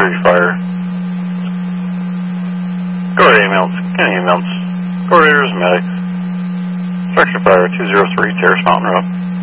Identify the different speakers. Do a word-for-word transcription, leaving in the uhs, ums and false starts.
Speaker 1: three fire. Go to ambulance, any ambulance. Coordinators, medics. Structure fire two zero three, Terrace Mountain Road.